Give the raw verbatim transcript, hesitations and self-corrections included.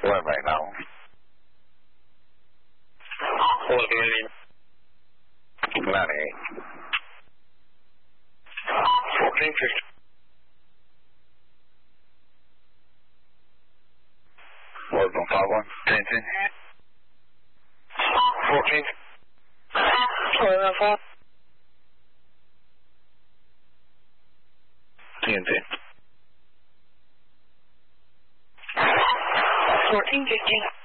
What right now? What do you mean? ninety-eight. fourteen fifty. What on five one? ten ten. fourteen. twenty-nine five. ten ten. fourteen fifty.